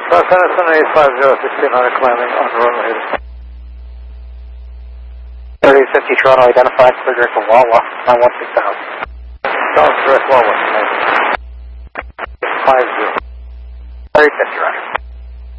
Los Edison 850, 1600 climbing on runway. 3050 Toronto identified, clear direct from Wawa, 916,000. South direct Wawa. 50.